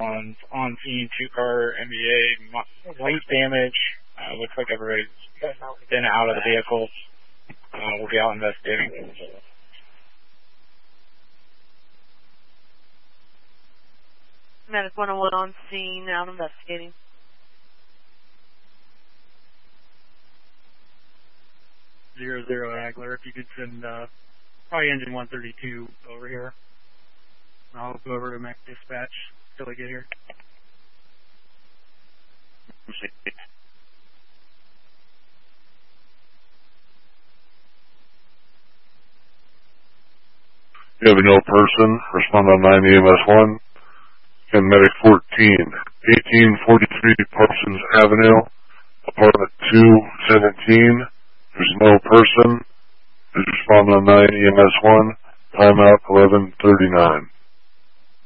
on scene, 2-car MBA, light damage. Looks like everybody's been out of the vehicle. We'll be out investigating. Medic 101 on scene, out investigating. Zero Agler, if you could send probably engine 132 over here. I'll go over to mech dispatch till I get here. You have a no person, respond on 9 EMS 1, and medic 14, 1843 Parsons Avenue, apartment 217, there's no person, please respond on 9 EMS 1, timeout 11:39.